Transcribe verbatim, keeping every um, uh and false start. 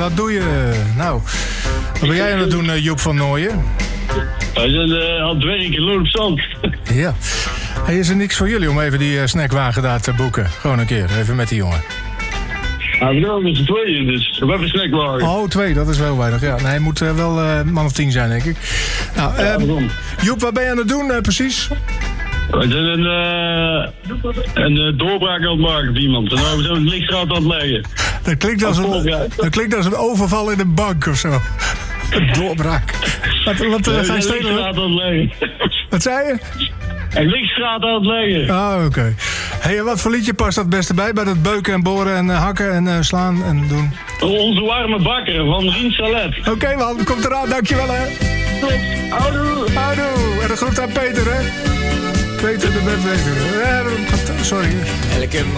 wat doe je? Nou, wat ben jij aan het doen, uh, Joep van Nooijen? Wij zijn uh, aan het werken, loop op zand. Ja. Hey, is er niks voor jullie om even die uh, snackwagen daar te boeken? Gewoon een keer, even met die jongen. Ja, we gaan met z'n tweeën, dus we hebben een snackwagen. Oh, twee, dat is wel weinig. Ja, nee, het moet uh, wel uh, man of tien zijn, denk ik. Nou, uh, ja, Joep, wat ben je aan het doen, uh, precies? We zijn een, uh, een uh, doorbraak aan het maken voor iemand. En nou, we zijn een lichtstraat aan het leggen. Dat klinkt als een, dat klinkt als een overval in een bank of zo. Een doorbraak. Wat, wat uh, ga je stelen? Een lichtstraat aan het leggen. Wat zei je? Een lichtstraat aan het leggen. Ah, oké. Okay. Hey, wat voor liedje past dat beste bij? Bij dat beuken en boren en uh, hakken en uh, slaan en doen? Onze warme bakker van Rien Salet. Oké okay, man, komt eraan. Dankjewel hè. Top. Houdoe. Houdoe. En de groet aan Peter hè. Peter de bedweter. Sorry. Elke